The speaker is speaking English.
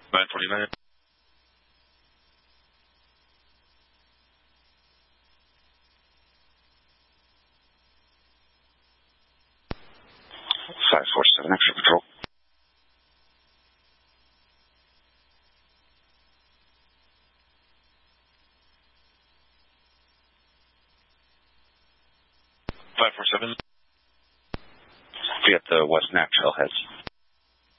949. Extra Patrol. 547. We at the West Nap Trailheads.